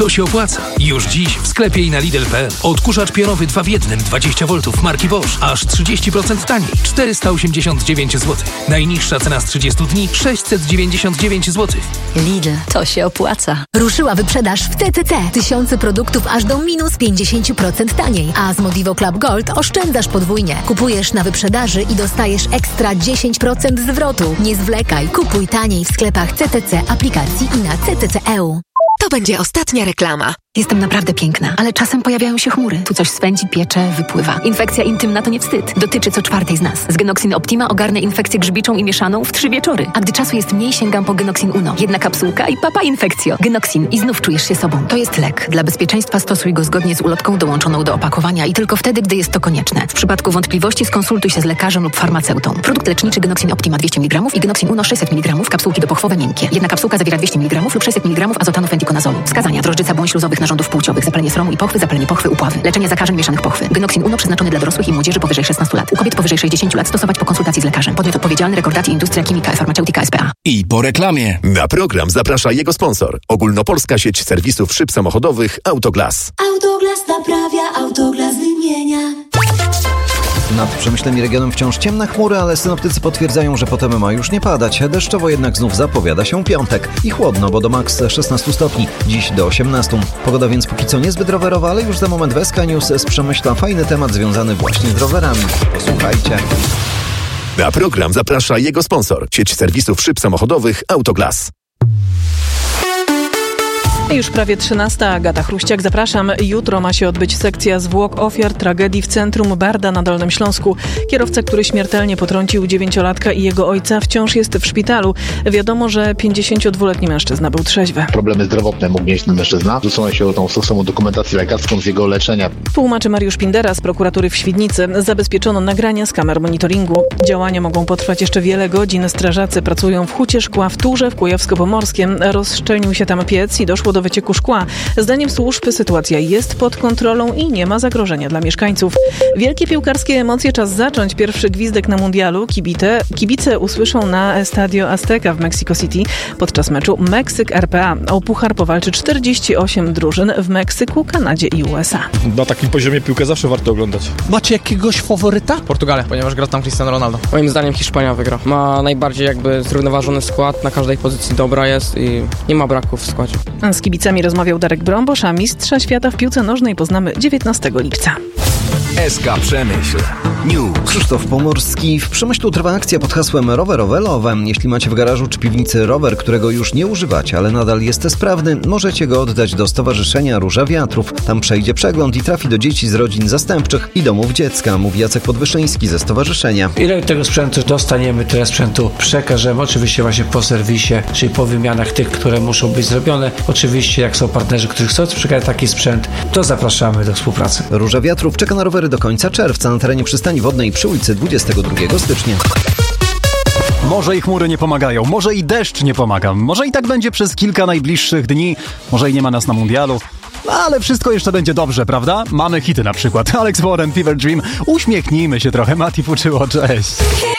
to się opłaca. Już dziś w sklepie i na Lidl.pl. Odkurzacz pionowy 2 w 1, 20 V, marki Bosch. Aż 30% taniej. 489 zł. Najniższa cena z 30 dni 699 zł. Lidl, to się opłaca. Ruszyła wyprzedaż w CCC. Tysiące produktów aż do minus 50% taniej. A z Modivo Club Gold oszczędzasz podwójnie. Kupujesz na wyprzedaży i dostajesz ekstra 10% zwrotu. Nie zwlekaj. Kupuj taniej w sklepach CCC, aplikacji i na CCC.eu. To będzie ostatnia reklama. Jestem naprawdę piękna, ale czasem pojawiają się chmury. Tu coś swędzi, piecze, wypływa. Infekcja intymna to nie wstyd. Dotyczy co 4 z nas. Z Genoxin Optima ogarnę infekcję grzybiczą i mieszaną w 3 wieczory. A gdy czasu jest mniej, sięgam po Genoxin Uno. 1 kapsułka i papa infekcjo. Genoxin i znów czujesz się sobą. To jest lek. Dla bezpieczeństwa stosuj go zgodnie z ulotką dołączoną do opakowania i tylko wtedy, gdy jest to konieczne. W przypadku wątpliwości skonsultuj się z lekarzem lub farmaceutą. Produkt leczniczy Genoxin Optima 200 mg i Genoxin Uno 600 mg. Kapsułki dopochwowe miękkie. 1 kapsułka zawiera 200 mg lub 600 mg azotanu fentikonazolu. Wskazania: drożdżyca błąd śluzowych narządów płciowych, zapalenie sromu i pochwy, zapalenie pochwy, upławy. Leczenie zakażeń mieszanych pochwy. Genoxin Uno przeznaczony dla dorosłych i młodzieży powyżej 16 lat. U kobiet powyżej 60 lat stosować po konsultacji z lekarzem. Podmiot odpowiedzialny: Rekordaty Industria Chimica Farmaceutica S.p.A. I po reklamie. Na program zaprasza jego sponsor. Ogólnopolska sieć serwisów szyb samochodowych Autoglas. Autoglas naprawia, Autoglas wymienia. Nad Przemyślem i regionem wciąż ciemne chmury, ale synoptycy potwierdzają, że potem ma już nie padać. Deszczowo jednak znów zapowiada się piątek. I chłodno, bo do maks 16 stopni, dziś do 18. Pogoda więc póki co niezbyt rowerowa, ale już za moment w SK News z Przemyśla fajny temat związany właśnie z rowerami. Posłuchajcie. Na program zaprasza jego sponsor. Sieć serwisów szyb samochodowych Autoglas. Już prawie 13. Agata Chruściak, zapraszam. Jutro ma się odbyć sekcja zwłok ofiar tragedii w centrum Barda na Dolnym Śląsku. Kierowca, który śmiertelnie potrącił 9-latka i jego ojca, wciąż jest w szpitalu. Wiadomo, że 52-letni mężczyzna był trzeźwy. Problemy zdrowotne mógł mieć ten mężczyzna. Zwrócono się o tą stosowną dokumentację lekarską z jego leczenia. Tłumaczy Mariusz Pindera z prokuratury w Świdnicy. Zabezpieczono nagrania z kamer monitoringu. Działania mogą potrwać jeszcze wiele godzin. Strażacy pracują w hucie szkła w Turze w Kujawsko-Pomorskiem. Rozszczelnił się tam piec i doszło do wycieku szkła. Zdaniem służb sytuacja jest pod kontrolą i nie ma zagrożenia dla mieszkańców. Wielkie piłkarskie emocje, czas zacząć. Pierwszy gwizdek na mundialu. Kibice usłyszą na Estadio Azteca w Mexico City podczas meczu Meksyk-RPA. O puchar powalczy 48 drużyn w Meksyku, Kanadzie i USA. Na takim poziomie piłkę zawsze warto oglądać. Macie jakiegoś faworyta? Portugalia, ponieważ gra tam Cristiano Ronaldo. Moim zdaniem Hiszpania wygra. Ma najbardziej zrównoważony skład, na każdej pozycji dobra jest i nie ma braków w składzie. Z kibicami rozmawiał Darek Brąbosz, a mistrza świata w piłce nożnej poznamy 19 lipca. SK Przemyśl News. Krzysztof Pomorski. W Przemyślu trwa akcja pod hasłem Rowerowe Love. Jeśli macie w garażu czy piwnicy rower, którego już nie używacie, ale nadal jest sprawny, możecie go oddać do Stowarzyszenia Róża Wiatrów. Tam przejdzie przegląd i trafi do dzieci z rodzin zastępczych i domów dziecka, mówi Jacek Podwyszyński ze stowarzyszenia. Ile tego sprzętu dostaniemy, tyle sprzętu przekażemy, oczywiście właśnie po serwisie, czyli po wymianach tych, które muszą być zrobione. Oczywiście jak są partnerzy, którzy chcą przekazać taki sprzęt, to zapraszamy do współpracy. Róża Wiatrów czeka na rowery do końca czerwca na terenie przystani wodnej przy ulicy 22 stycznia. Może i chmury nie pomagają, może i deszcz nie pomaga, może i tak będzie przez kilka najbliższych dni, może i nie ma nas na mundialu. Ale wszystko jeszcze będzie dobrze, prawda? Mamy hity na przykład. Alex Warren, Fever Dream. Uśmiechnijmy się trochę, Mati Fuczyło, cześć.